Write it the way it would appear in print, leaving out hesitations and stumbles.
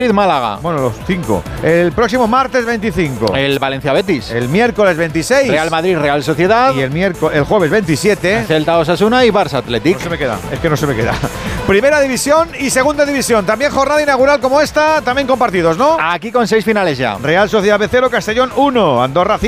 Málaga. Bueno, los 5. El próximo martes 25. El Valencia Betis. El miércoles 26. Real Madrid, Real Sociedad. Y el jueves 27. Celta Osasuna y Barça Athletic. No se me queda, es que no se me queda. Primera división y segunda división. También jornada inaugural como esta, también con partidos, ¿no? Aquí con 6 finales ya. Real Sociedad B0, Castellón 1, Andorra 5.